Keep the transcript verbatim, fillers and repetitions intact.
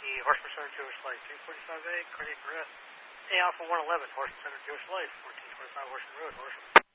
Yankee, Horseman Center, Jewish Life, three forty-five A, cardiac arrest. A Alpha one eleven, Horseman Center, Jewish Life, fourteen twenty-five Horseman Road, Horseman.